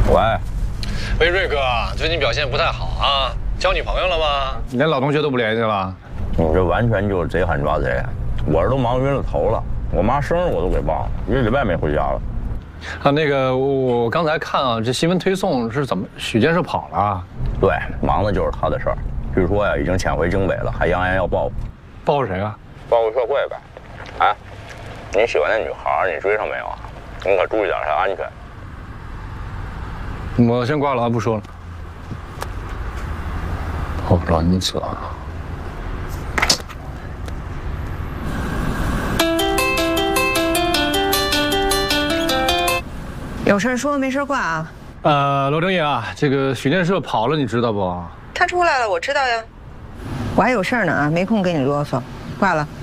喂，瑞哥，最近表现不太好啊，交女朋友了吗？ 连老同学都不联系了？ 你这完全就是贼喊抓贼，我这都忙晕了头了。我妈生日我都给忘了，1个礼拜没回家了。 啊，那个我刚才看啊，这新闻推送是怎么许建设跑了？ 对，忙的就是他的事儿。据说呀，已经潜回京北了，还扬言要报复。 报复谁啊？ 报复社会呗。哎，你喜欢那女孩，你追上没有啊？你可注意点，还安全。 我先挂了啊，不说了。我不知道你死啊。 有事说没事挂啊。 罗正义啊，这个许建设跑了，你知道不？ 他出来了，我知道呀。我还有事呢啊，没空跟你啰嗦，挂了。